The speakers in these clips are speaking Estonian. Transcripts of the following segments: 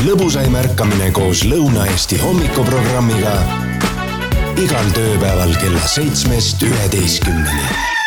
lõbusaim ärkamine koos Lõuna-Eesti hommikuprogrammiga igal tööpäeval kella 7-11.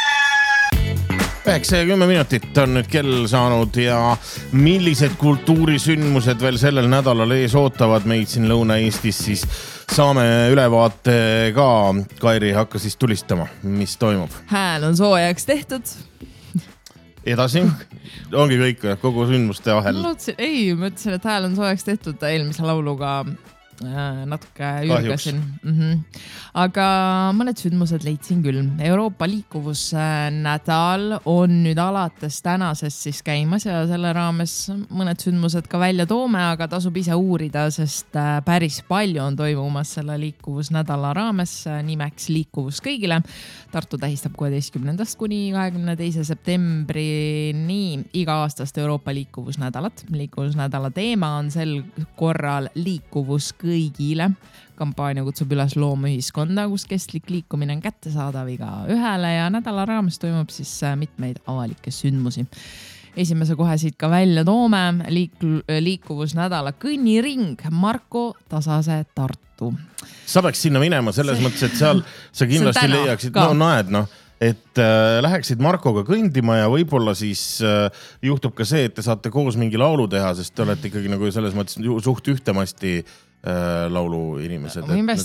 9:10 minutit on nüüd kell saanud ja millised kultuurisündmused veel sellel nädalal ees ootavad meid siin Lõuna-Eestis, siis saame ülevaate ka. Kairi, hakka siis tulistama, mis toimub. Hääl on soojaks tehtud. Edasi, ongi kõik kogu sündmuste vahel. Ma ütlesin, et hääl on soojaks tehtud eelmise lauluga natuke ürgasin. Aga mõned sündmused leidsin küll. Euroopa liikuvusnädal on nüüd alates tänasest siis käimas ja selle raames mõned sündmused ka välja toome, aga tasub ise uurida, sest päris palju on toimumas selle liikuvusnädala raames nimeks Liikuvus kõigile. Tartu tähistab 16. kuni 22. septembrini iga-aastast Euroopa liikuvusnädalat. Liikuvusnädala teema on sel korral liikuvus kõigile. Kampaania kutsub üles looma ühiskonda, kus kestlik liikumine on kättesaadav iga ühele ja nädala raames toimub siis mitmeid avalikke sündmusi. Esimese kohe siit ka välja toome liikuvusnädala kõnniring Marko Tasase Tartu. Sa peaks sinna minema selles mõttes, et seal sa kindlasti leiaksid, et läheksid Markoga kõndima ja võib-olla siis juhtub ka see, et te saate koos mingi laulu teha, sest te olete ikkagi nagu selles mõttes suht ühtemasti laulu inimesed.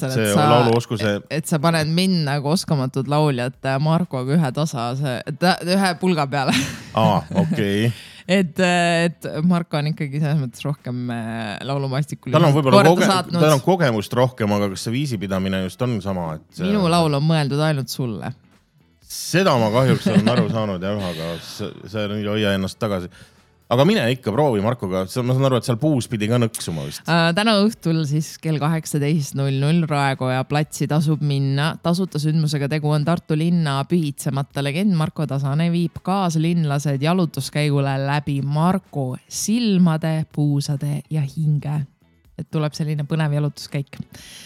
Et sa paned mind nagu oskamatud lauljad Markoga ühe tasa, ühe pulga peale. Okei. Et Marko on ikkagi selles mõttes rohkem laulumaastikul. Tal on kogemust rohkem, aga kas see viisipidamine just on sama? Minu laul on mõeldud ainult sulle. Seda ma kahjuks olen aru saanud, aga see on hoia ennast tagasi. Aga mine ikka proovi Markoga. Ma saan aru, et seal puus pidi ka nõksuma vist. Täna õhtul siis kell 18.00 Raekoja platsi tasub minna. Tasuta sündmusega tegu on Tartu linna pühitsemata legend Marko Tasane viib kaaslinlased jalutuskäigule läbi Marko silmade, puusade ja hinge. Et tuleb selline põnev jalutuskäik.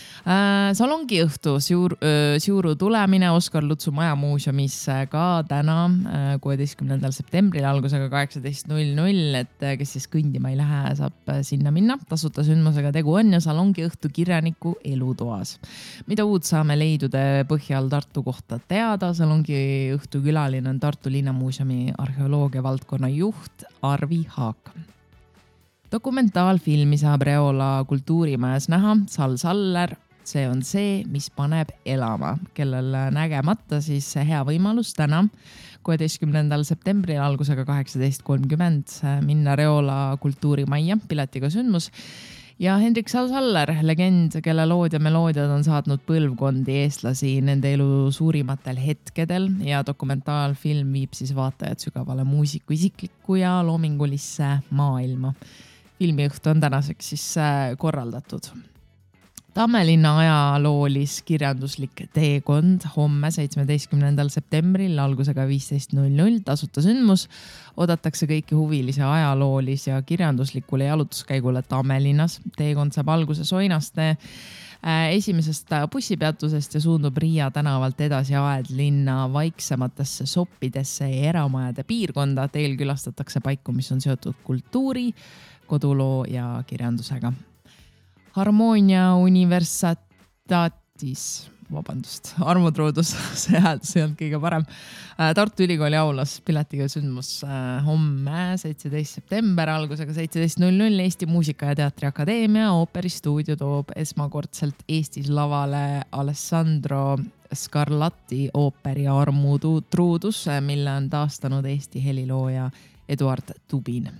Salongi õhtu Siuru tulemine Oskar Lutsu majamuuseumis ka täna 16. septembril algusega 18.00, et kes siis kõndima ei lähe, saab sinna minna. Tasuta sündmusega tegu on ja Salongi õhtu kirjaniku elutoas. Mida uut saame leidude põhjal Tartu kohta teada? Salongi õhtu külaline on Tartu linnamuuseumi arheoloogia valdkonna juht Arvi Haak. Dokumentaalfilmi saab Reola kultuurimajas näha Sal Saller. See on see, mis paneb elama, kellel nägemata siis hea võimalus täna 16. septembril algusega 18.30 minna Reola kultuurimajja piletiga sündmus. Ja Hendrik Sal-Saller, legend, kelle lood ja meloodiad on saatnud põlvkondi eestlasi nende elu suurimatel hetkedel ja dokumentaalfilm viib siis vaatajad sügavale muusiku isiklikku ja loomingulisse maailma. Filmiõhtu on tänaseks siis korraldatud. Tammelinna ajaloolis kirjanduslik teekond homme 17. septembril algusega 15.00 tasuta sündmus. Odatakse kõiki huvilisi ajaloolis ja kirjanduslikule jalutuskäigule Tammelinnas. Teekond saab alguse Soinaste esimesest bussipeatusest ja suundub Riia tänavalt edasi Aedlinna vaiksematesse soppidesse ja eramajade piirkonda. Teel külastatakse paiku, mis on seotud kultuuri, koduloo ja kirjandusega. Harmonia Universitatis, Armu Truudus, see hääldus ei olnud kõige parem. Tartu Ülikooli aulas piletiga sündmus homme 17. september algusega 17.00 Eesti Muusika- ja Teatriakadeemia ooperistuudio toob esmakordselt Eestis lavale Alessandro Scarlatti ooperi Armu Truudus, mille on taastanud Eesti helilooja Eduard Tubin.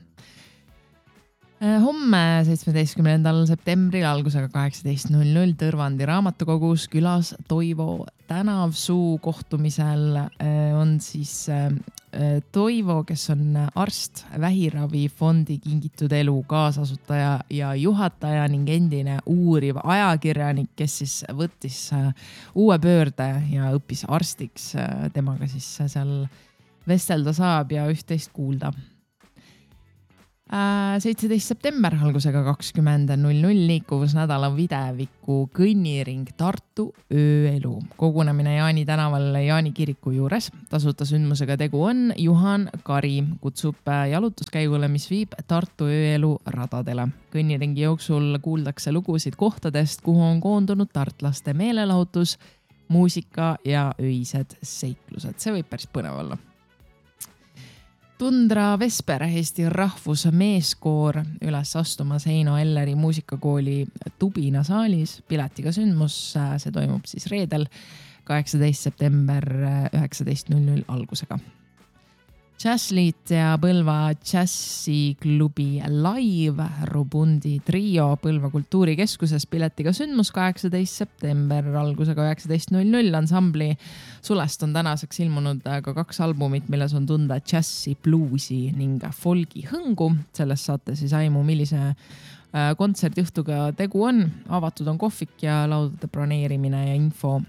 Homme 17. septembril algusega 18.00 Tõrvandi raamatukogus külas Toivo Tänavsuu kohtumisel on siis Toivo, kes on arst, vähiravifondi Kingitud elu kaasasutaja ja juhataja ning endine uuriv ajakirjanik, kes siis võttis uue pöörde ja õppis arstiks. Temaga siis seal vestelda saab ja üht-teist kuulda. 17. september algusega 20:00 liikuvusnädala videviku kõnniring Tartu ööelu. Kogunemine Jaani tänaval Jaani kiriku juures. Tasuta sündmusega tegu on. Juhan Kari kutsub jalutuskäigule, mis viib Tartu ööelu radadele. Kõnniringi jooksul kuuldakse lugusid kohtadest, kuhu on koondunud tartlaste meelelahutus, muusika ja öised seiklused. See võib päris põnev olla. Tundra Vesper, Eesti rahvusmeeskoor üles astumas Heino Elleri muusikakooli Tubina saalis. Piletiga sündmus, see toimub siis reedel 18. september 19:00 algusega. Jazzliit ja Põlva Jazziklubi Live Rubundi trio Põlva kultuurikeskuses. Piletiga sündmus 18. september algusega 19:00. Ansambli sulest on tänaseks ilmunud ka 2 albumit, milles on tunda džassi, bluusi ning folgi hõngu. Sellest saate siis aimu, millise kontsertjuhtuga tegu on. Avatud on kohvik ja laudade broneerimine ja info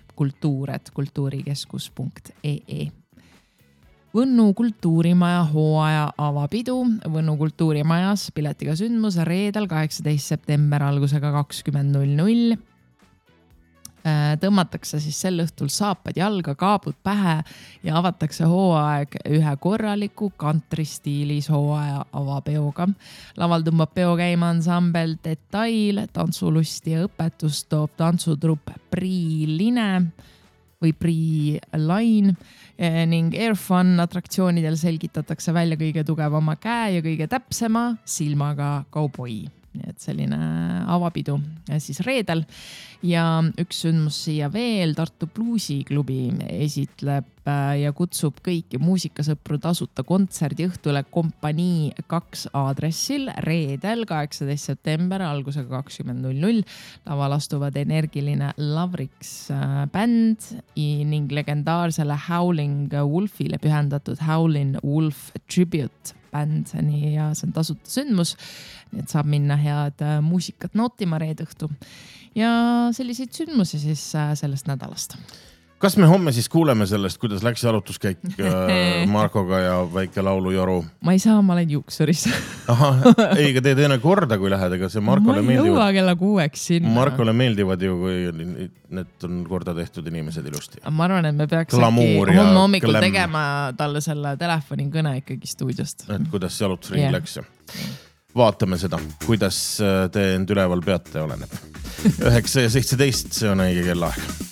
kultuur@kultuurikeskus.ee. Võnnu kultuurimaja hooaja avapidu. Võnnu kultuurimajas piletiga sündmus reedel 18. september algusega 20:00. Tõmmatakse siis sel õhtul saapad jalga, kaabud pähe ja avatakse hooaeg ühe korraliku kantristiilis hooaja avapeoga. Laval tõmbab peo käima ansambel Detail, tantsulust ja õpetus toob tantsutrupp Priiline või Priilain ning Airfun atraktsioonidel selgitatakse välja kõige tugevama käe ja kõige täpsema silmaga kauboi. Nii et selline avapidu siis reedel. Ja üks sündmus siia veel, Tartu Bluusiklubi esitleb ja kutsub kõiki muusikasõpru tasuta kontserdiõhtule Kompanii 2 aadressil reedel 18. september algusega 20:00. Laval astuvad energiline Lavriks bänd ning legendaarsele Howling Wolfile pühendatud Howlin' Wolf Tribute bänd ja see on tasuta sündmus, nii et saab minna head muusikat nautima reede õhtu. Ja selliseid sündmusi siis sellest nädalast. Kas me homme siis kuuleme sellest, kuidas läks jalutuskäik Markoga ja väike laulujoru? Ma ei saa, ma olen juuksuris. Aha, ei, aga te teene korda, kui lähed, ega see Markole meeldivad. Ma ei jõua kella 6 sinna. Markole meeldivad ju, kui need on korda tehtud inimesed ilusti. Ma arvan, et me peaks homme hommikul tegema talle selle telefoni kõne ikkagi stuudiost. Et kuidas jalutusring läks. Vaatame seda, kuidas te end üleval peate oleneb. 9:17, see on õige kellaaeg.